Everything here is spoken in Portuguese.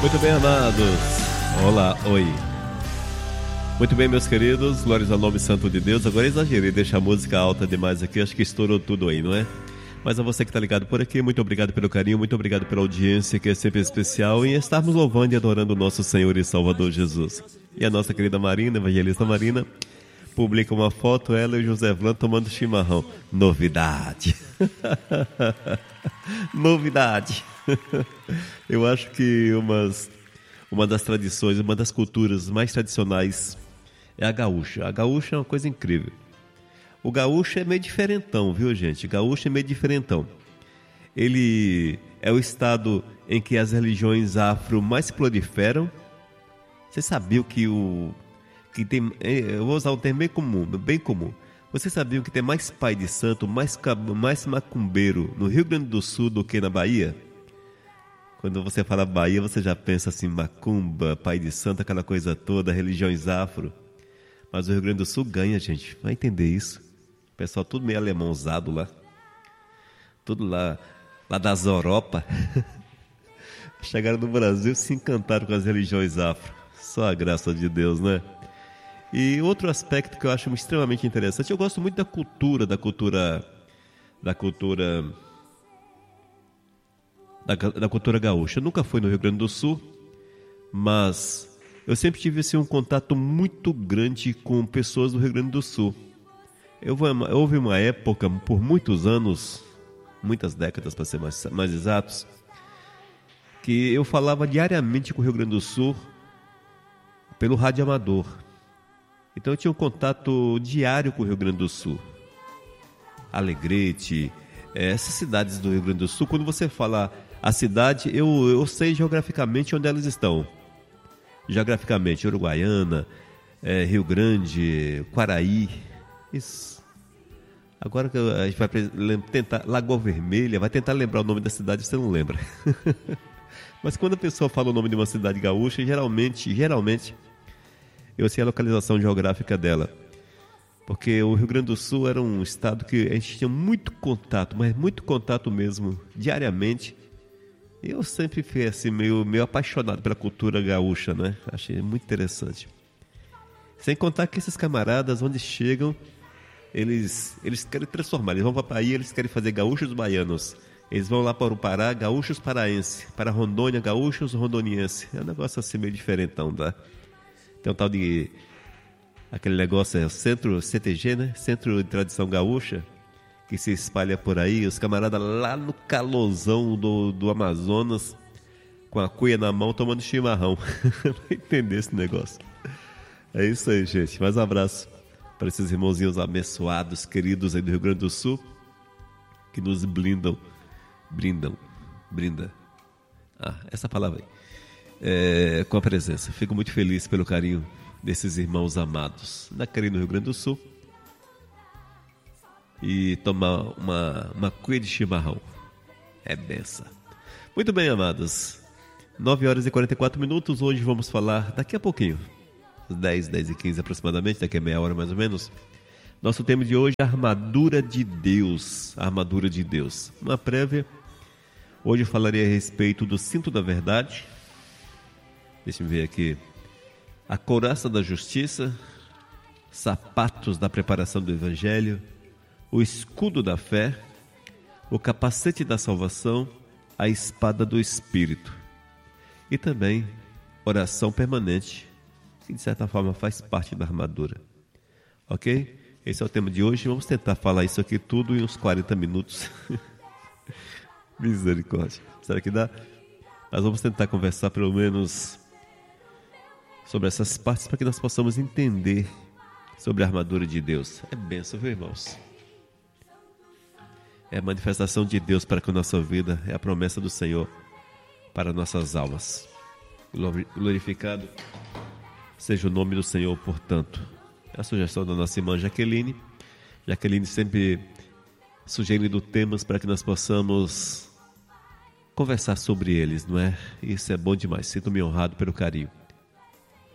Muito bem, amados. Olá, oi. Muito bem, meus queridos. Glórias ao nome santo de Deus. Agora exagerei, deixa a música alta demais aqui. Acho que estourou tudo aí, não é? Mas a você que está ligado por aqui, muito obrigado pelo carinho, muito obrigado pela audiência, que é sempre especial, em estarmos louvando e adorando o nosso Senhor e Salvador Jesus. E a nossa querida Marina, evangelista Marina, publica uma foto, ela e o José Vlan tomando chimarrão. Novidade. Novidade. Eu acho que uma das tradições, uma das culturas mais tradicionais é a gaúcha. A gaúcha é uma coisa incrível. O gaúcho é meio diferentão, viu, gente? Gaúcho é meio diferentão. Ele é o estado em que as religiões afro mais se proliferam. Você sabia que tem... Eu vou usar um termo bem comum. Você sabia que tem mais pai de santo, mais macumbeiro no Rio Grande do Sul do que na Bahia? Quando você fala Bahia, você já pensa assim, macumba, pai de santo, aquela coisa toda, religiões afro. Mas o Rio Grande do Sul ganha, gente. Vai entender isso. O pessoal tudo meio alemãozado lá. Tudo lá das Europa. Chegaram no Brasil e se encantaram com as religiões afro. Só a graça de Deus, né? E outro aspecto que eu acho extremamente interessante, eu gosto muito da cultura gaúcha. Eu nunca fui no Rio Grande do Sul, mas eu sempre tive assim, um contato muito grande com pessoas do Rio Grande do Sul. Houve uma época, por muitos anos, muitas décadas para ser mais exatos, que eu falava diariamente com o Rio Grande do Sul pelo rádio amador. Então eu tinha um contato diário com o Rio Grande do Sul. Alegrete, essas cidades do Rio Grande do Sul, quando você fala a cidade, eu sei geograficamente onde elas estão. Geograficamente, Uruguaiana, Rio Grande, Quaraí. Isso. Agora que a gente vai tentar, Lagoa Vermelha, vai tentar lembrar o nome da cidade, você não lembra. Mas quando a pessoa fala o nome de uma cidade gaúcha, geralmente, eu sei a localização geográfica dela. Porque o Rio Grande do Sul era um estado que a gente tinha muito contato, mas muito contato mesmo, diariamente. E eu sempre fui assim, meio apaixonado pela cultura gaúcha, né? Achei muito interessante. Sem contar que esses camaradas, onde chegam, eles querem transformar. Eles vão para a Bahia, eles querem fazer gaúchos baianos. Eles vão lá para o Pará, gaúchos paraenses. Para Rondônia, gaúchos rondonienses. É um negócio assim meio diferentão, tá? Tem um tal de... Aquele negócio, Centro CTG, né? Centro de Tradição Gaúcha, que se espalha por aí. Os camaradas lá no calorzão do Amazonas, com a cuia na mão, tomando chimarrão. Vai entender esse negócio. É isso aí, gente. Mais um abraço para esses irmãozinhos abençoados, queridos aí do Rio Grande do Sul, que nos brinda. Essa palavra aí. Com a presença. Fico muito feliz pelo carinho desses irmãos amados. Daqui no Rio Grande do Sul. E tomar uma cuia de chimarrão. É benção. Muito bem, amados. 9 horas e 44 minutos. Hoje vamos falar daqui a pouquinho. 10 e 15 aproximadamente, daqui a meia hora mais ou menos. Nosso tema de hoje é a armadura de Deus. A armadura de Deus. Uma prévia. Hoje eu falarei a respeito do cinto da verdade. Deixa eu ver aqui. A couraça da justiça. Sapatos da preparação do evangelho. O escudo da fé. O capacete da salvação. A espada do Espírito. E também oração permanente, que de certa forma faz parte da armadura. Ok? Esse é o tema de hoje. Vamos tentar falar isso aqui tudo em uns 40 minutos. Misericórdia. Será que dá? Nós vamos tentar conversar pelo menos sobre essas partes para que nós possamos entender sobre a armadura de Deus. É bênção, viu, irmãos? É a manifestação de Deus para com a nossa vida. É a promessa do Senhor para nossas almas. Glorificado seja o nome do Senhor, portanto. É a sugestão da nossa irmã Jaqueline. Jaqueline sempre sugerindo temas para que nós possamos conversar sobre eles, não é? Isso é bom demais. Sinto-me honrado pelo carinho.